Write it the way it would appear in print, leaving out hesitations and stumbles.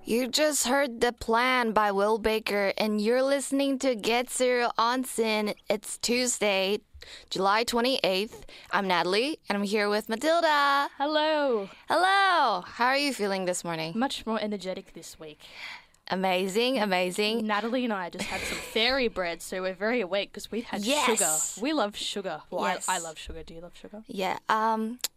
You just heard The Plan by Will Baker, and you're listening to Get Serial Onsen. It's Tuesday, July 28th. I'm Natalie, and I'm here with Matilda. Hello. Hello. How are you feeling this morning? Much more energetic this week. Amazing, amazing. Natalie and I just had some fairy bread, so we're very awake because we've had sugar. We love sugar. Well, Yes. I love sugar. Do you love sugar? Yeah.